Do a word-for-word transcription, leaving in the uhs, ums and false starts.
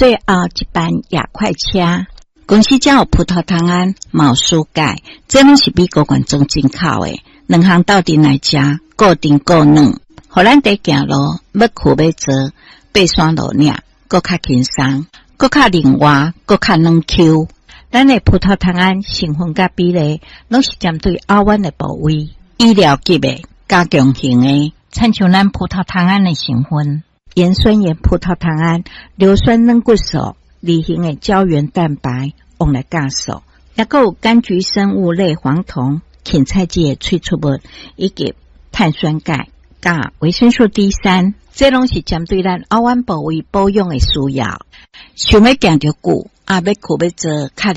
最后一班亚快车。公司才有葡萄糖胺、毛苏钙，这拢是美国观众进口的，两项斗阵来食，固定固软，互咱伫行路要苦要坐，爬山路岭，搁较轻松，搁较灵活，搁较软 Q。咱的葡萄糖胺成分甲比例，拢是针对睾丸的部位，医疗级的、加强型的，参像咱葡萄糖胺的成分，盐酸盐葡萄糖胺、硫酸软骨素。梨形的胶原蛋白用来加速，也还有柑橘生物类黄酮、芹菜剂的萃取物，以及碳酸钙、加维生素 D 三，这拢是针对咱睾丸部位保养的需要。想要行得久，啊要苦要坐，较